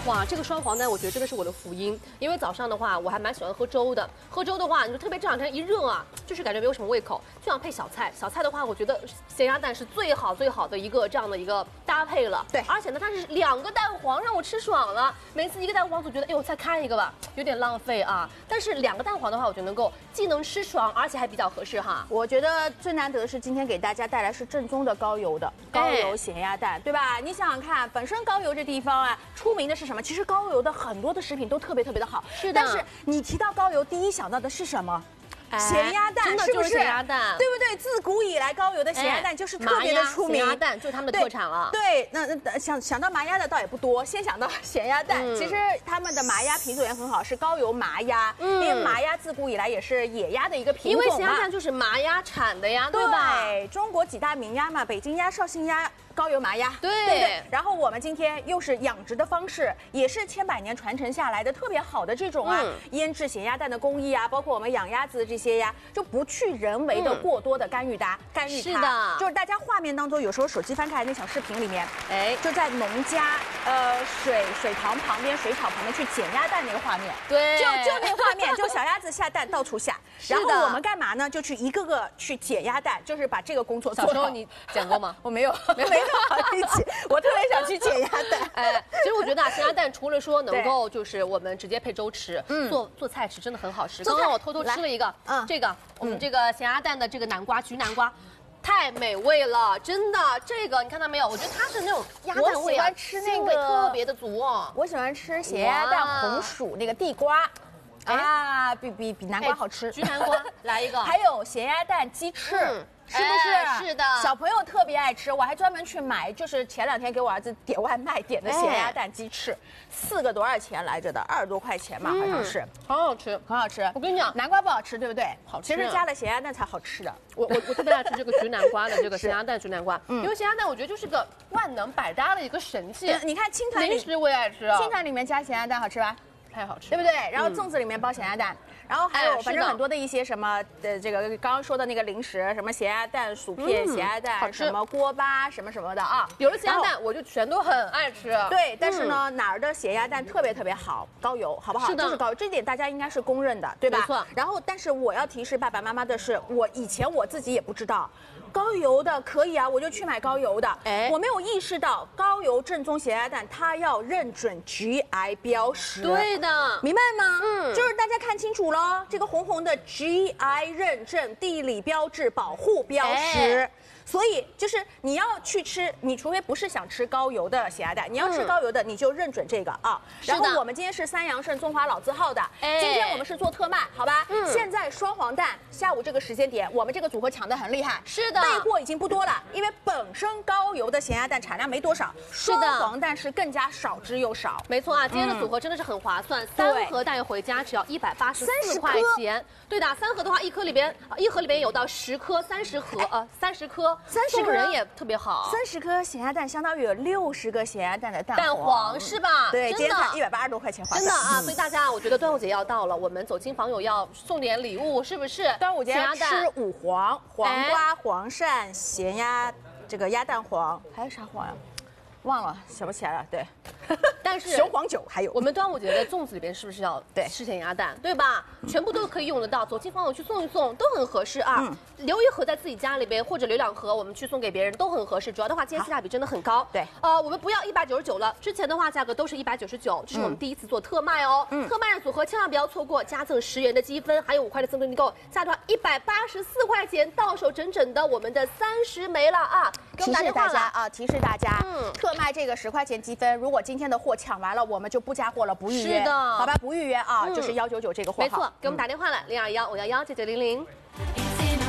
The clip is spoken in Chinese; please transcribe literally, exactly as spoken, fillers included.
哇，这个双黄蛋我觉得真的是我的福音，因为早上的话我还蛮喜欢喝粥的，喝粥的话，你说特别这两天一热啊，就是感觉没有什么胃口，就想配小菜。小菜的话，我觉得咸鸭蛋是最好最好的一个这样的一个搭配了。 对， 而且呢，它是两个蛋黄让我吃爽了，每次一个蛋黄总觉得，哎呦再开一个吧，有点浪费啊。但是两个蛋黄的话，我觉得能够既能吃爽，而且还比较合适哈。 我觉得最难得的是今天给大家带来是正宗的高油的高油咸鸭蛋，对吧？你想想看，本身高油这地方啊，出名的是什么？其实高油的很多的食品都特别特别的好， 是的。 但是你提到高油，第一想到的是什么？咸鸭蛋， 真的就是咸鸭蛋， 对不对？自古以来，高油的咸鸭蛋就是特别的出名。 咸鸭蛋就是他们的特产了。 对，那那想想到麻鸭的倒也不多，先想到咸鸭蛋。其实他们的麻鸭品种也很好，是高油麻鸭，因为麻鸭自古以来也是野鸭的一个品种嘛。 因为咸鸭蛋就是麻鸭产的呀，对吧？ 对，中国几大名鸭嘛，北京鸭、绍兴鸭。高油麻鸭， 对对不对？然后我们今天又是养殖的方式，也是千百年传承下来的特别好的这种啊，嗯、腌制咸鸭蛋的工艺啊，包括我们养鸭子的这些呀，就不去人为的过多的干预它，嗯、干预它。 是的， 就是大家画面当中，有时候手机翻开那小视频里面，哎，就在农家呃水水塘旁边、水草旁边去捡鸭蛋那个画面， 对， 就就那画面，就小鸭子下蛋到处下，然后我们干嘛呢？就去一个个去捡鸭蛋，就是把这个工作做好。 小时候你捡过吗？ 我没有，没有。好一起，我特别想去捡鸭蛋。 哎，其实我觉得啊，咸鸭蛋除了说能够就是我们直接配粥吃，嗯，做做菜吃真的很好吃。刚刚我偷偷吃了一个，嗯，这个我们这个咸鸭蛋的这个南瓜，橘南瓜。太美味了，真的，这个你看到没有？我觉得它是那种鸭蛋味啊， 我喜欢吃那个特别的足哦。 我喜欢吃咸鸭蛋红薯那个地瓜。啊，比比比南瓜好吃。 橘南瓜来一个， 还有咸鸭蛋鸡翅。是不是？ 是的， 小朋友特别爱吃，我还专门去买，就是前两天给我儿子点外卖点的咸鸭蛋鸡翅，四个多少钱来着的？二十多块钱嘛，好像是， 好好吃， 很好吃。 我跟你讲， 南瓜不好吃，对不对？ 好吃。 其实加了咸鸭蛋才好吃的。 我我我特别爱吃这个橘南瓜的这个咸鸭蛋橘南瓜，因为咸鸭蛋我觉得就是个万能百搭的一个神器。 你看青团零食我也爱吃， 青团里面加咸鸭蛋好吃吧？ 太好吃， 对不对？然后粽子里面包咸鸭蛋。然后还有，反正很多的一些什么的，这个刚刚说的那个零食，什么咸鸭蛋、薯片、咸鸭蛋，什么锅巴，什么什么的啊。 有了咸鸭蛋，我就全都很爱吃。 对，但是呢，哪儿的咸鸭蛋特别特别好，高油，好不好？ 是的， 就是高油，这点大家应该是公认的，对吧？ 没错。 然后，但是我要提示爸爸妈妈的是，我以前我自己也不知道。高油的可以啊，我就去买高油的。哎，我没有意识到高油正宗咸鸭蛋它要认准 G I 标识。 对的， 明白吗？嗯，就是大家看清楚喽，这个红红的 G I 认证地理标志保护标识。哎，所以就是你要去吃，你除非不是想吃高油的咸鸭蛋，你要吃高油的，你就认准这个啊。然后我们今天是三阳盛中华老字号的，今天我们是做特卖，好吧？嗯。现在双黄蛋下午这个时间点，我们这个组合抢得很厉害。 是的。 备货已经不多了，因为本身高油的咸鸭蛋产量没多少，双黄蛋是更加少之又少。 没错啊，今天的组合真的是很划算，三盒带回家只要一百八十四块钱。对的，三盒的话，一颗里边一盒里边有到十颗，三十盒呃三十颗。 三十个人也特别好， 三十颗咸鸭蛋相当于有六十个咸鸭蛋的蛋蛋黄是吧？ 对，今天才一百八十多块钱， 真的啊！所以大家，我觉得端午节要到了，我们走亲访友要送点礼物，是不是？ 端午节要吃五黄，黄瓜、黄鳝、咸鸭，这个鸭蛋黄，还有啥黄呀？忘了，想不起来了。对， 但是雄黄酒还有。 我们端午节的粽子里边是不是要对吃咸鸭蛋，对吧？全部都可以用得到，走亲访友去送一送都很合适啊。嗯、留一盒在自己家里边，或者留两盒我们去送给别人都很合适。主要的话，今天性价比真的很高。 对， 呃，我们不要一百九十九了，之前的话价格都是一百九十九，这是我们第一次做特卖哦。嗯，特卖的组合千万不要错过，加赠十元的积分，还有五块的赠送订购，下团一百八十四块钱，到手整整的我们的三十枚了啊！给我们打电话了啊！提示大家，嗯，特卖这个十块钱积分，如果今天的货抢完了，我们就不加货了，不预约。 是的， 好吧，不预约啊，就是幺九九这个货号。 没错，给我们打电话了，零二幺五幺幺九九零零。